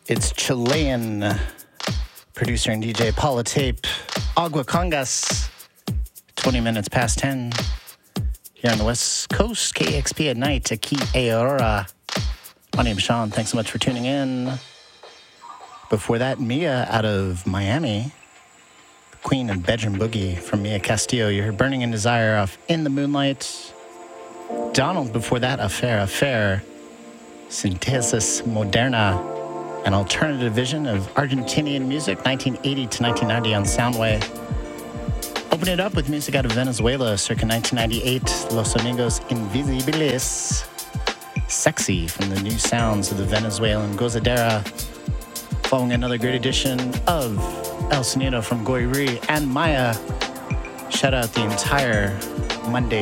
It's Chilean producer and DJ Paula Tape, Agua Congas, 20 minutes past 10 here on the West Coast, KXP at night, Aquí Aurora. My name's Sean. Thanks so much for tuning in. Before that, Mia out of Miami, the queen of bedroom boogie from Mia Castillo. You heard Burning in Desire off In the Moonlight. Donald before that, Affair, Synthesis Moderna, an alternative vision of Argentinian music, 1980 to 1990 on Soundwave. Open it up with music out of Venezuela, circa 1998, Los Amigos Invisibles. Sexy from the new sounds of the Venezuelan Gozadera. Following another great edition of El Sonido from Goyri and Maya. Shout out the entire Monday